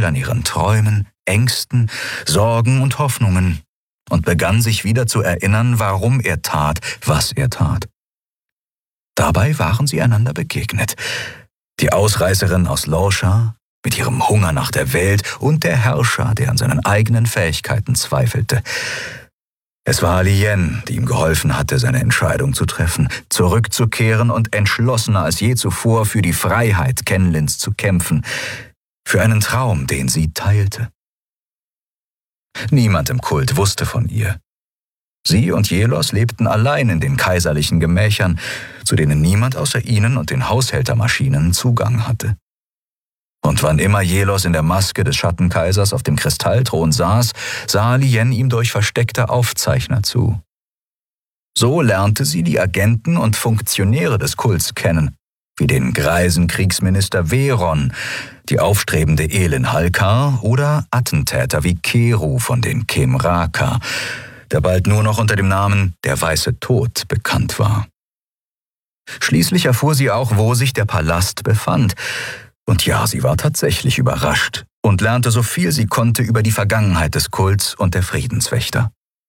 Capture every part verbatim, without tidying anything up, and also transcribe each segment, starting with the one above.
Zweifel an ihren Träumen, Ängsten, Sorgen und Hoffnungen und begann sich wieder zu erinnern, warum er tat, was er tat. Dabei waren sie einander begegnet. Die Ausreißerin aus Lorcha mit ihrem Hunger nach der Welt und der Herrscher, der an seinen eigenen Fähigkeiten zweifelte. Es war Lien, die ihm geholfen hatte, seine Entscheidung zu treffen, zurückzukehren und entschlossener als je zuvor für die Freiheit Kenlins zu kämpfen, für einen Traum, den sie teilte. Niemand im Kult wusste von ihr. Sie und Jelos lebten allein in den kaiserlichen Gemächern, zu denen niemand außer ihnen und den Haushältermaschinen Zugang hatte. Und wann immer Jelos in der Maske des Schattenkaisers auf dem Kristallthron saß, sah Lien ihm durch versteckte Aufzeichner zu. So lernte sie die Agenten und Funktionäre des Kults kennen, wie den greisen Kriegsminister Veron, die aufstrebende Elin Halkar oder Attentäter wie Keru von den Kemraka, der bald nur noch unter dem Namen der Weiße Tod bekannt war. Schließlich erfuhr sie auch, wo sich der Palast befand. Und ja, sie war tatsächlich überrascht und lernte so viel sie konnte über die Vergangenheit des Kults und der Friedenswächter.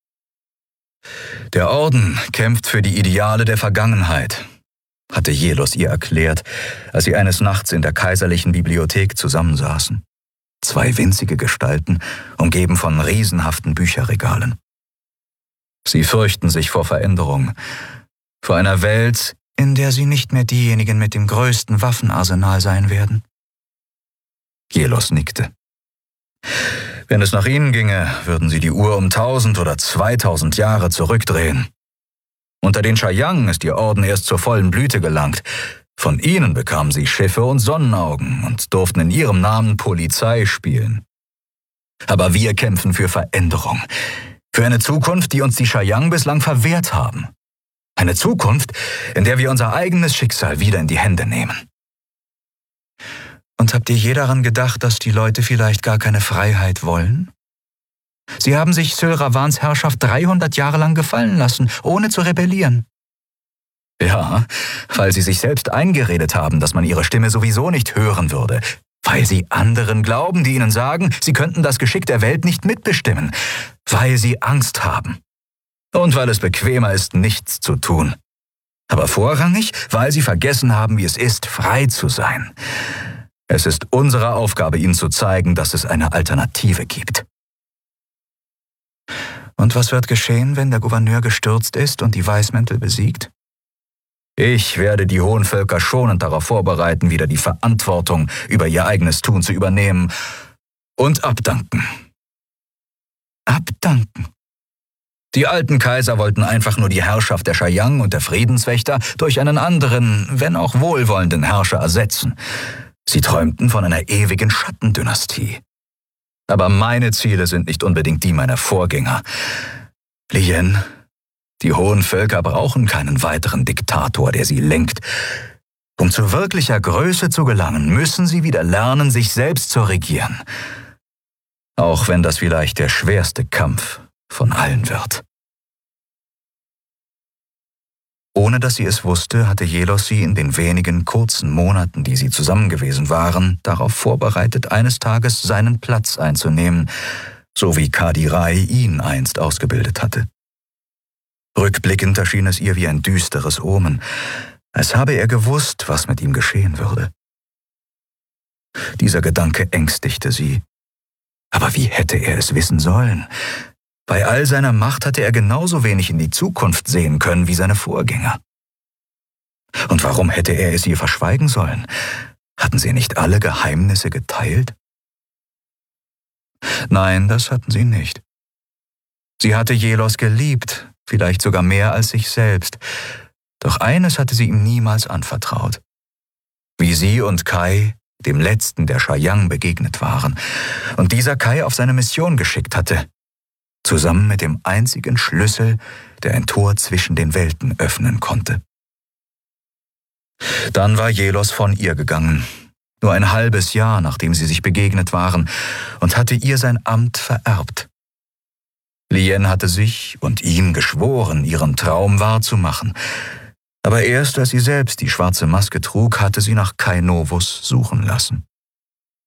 Der Orden kämpft für die Ideale der Vergangenheit, hatte Jelos ihr erklärt, als sie eines Nachts in der kaiserlichen Bibliothek zusammensaßen. Zwei winzige Gestalten, umgeben von riesenhaften Bücherregalen. Sie fürchten sich vor Veränderung, vor einer Welt, in der sie nicht mehr diejenigen mit dem größten Waffenarsenal sein werden. Jelos nickte. Wenn es nach ihnen ginge, würden sie die Uhr um tausend oder zweitausend Jahre zurückdrehen. Unter den Chayang ist ihr Orden erst zur vollen Blüte gelangt. Von ihnen bekamen sie Schiffe und Sonnenaugen und durften in ihrem Namen Polizei spielen. Aber wir kämpfen für Veränderung, für eine Zukunft, die uns die Chayang bislang verwehrt haben. Eine Zukunft, in der wir unser eigenes Schicksal wieder in die Hände nehmen. Und habt ihr je daran gedacht, dass die Leute vielleicht gar keine Freiheit wollen? Sie haben sich Syl Ravans Herrschaft dreihundert Jahre lang gefallen lassen, ohne zu rebellieren. Ja, weil sie sich selbst eingeredet haben, dass man ihre Stimme sowieso nicht hören würde. Weil sie anderen glauben, die ihnen sagen, sie könnten das Geschick der Welt nicht mitbestimmen. Weil sie Angst haben. Und weil es bequemer ist, nichts zu tun. Aber vorrangig, weil sie vergessen haben, wie es ist, frei zu sein. Es ist unsere Aufgabe, ihnen zu zeigen, dass es eine Alternative gibt. Und was wird geschehen, wenn der Gouverneur gestürzt ist und die Weißmäntel besiegt? Ich werde die hohen Völker schonend darauf vorbereiten, wieder die Verantwortung über ihr eigenes Tun zu übernehmen und abdanken. Abdanken? Die alten Kaiser wollten einfach nur die Herrschaft der Chayang und der Friedenswächter durch einen anderen, wenn auch wohlwollenden Herrscher ersetzen. Sie träumten von einer ewigen Schattendynastie. Aber meine Ziele sind nicht unbedingt die meiner Vorgänger. Lien, die hohen Völker brauchen keinen weiteren Diktator, der sie lenkt. Um zu wirklicher Größe zu gelangen, müssen sie wieder lernen, sich selbst zu regieren. Auch wenn das vielleicht der schwerste Kampf von allen wird. Ohne dass sie es wusste, hatte Jelos sie in den wenigen kurzen Monaten, die sie zusammen gewesen waren, darauf vorbereitet, eines Tages seinen Platz einzunehmen, so wie Kadirai ihn einst ausgebildet hatte. Rückblickend erschien es ihr wie ein düsteres Omen, als habe er gewusst, was mit ihm geschehen würde. Dieser Gedanke ängstigte sie. Aber wie hätte er es wissen sollen? Bei all seiner Macht hatte er genauso wenig in die Zukunft sehen können wie seine Vorgänger. Und warum hätte er es ihr verschweigen sollen? Hatten sie nicht alle Geheimnisse geteilt? Nein, das hatten sie nicht. Sie hatte Jelos geliebt, vielleicht sogar mehr als sich selbst. Doch eines hatte sie ihm niemals anvertraut. Wie sie und Kai dem letzten der Chayang begegnet waren und dieser Kai auf seine Mission geschickt hatte, zusammen mit dem einzigen Schlüssel, der ein Tor zwischen den Welten öffnen konnte. Dann war Jelos von ihr gegangen, nur ein halbes Jahr, nachdem sie sich begegnet waren, und hatte ihr sein Amt vererbt. Lien hatte sich und ihm geschworen, ihren Traum wahrzumachen, aber erst als sie selbst die schwarze Maske trug, hatte sie nach Kai Novus suchen lassen.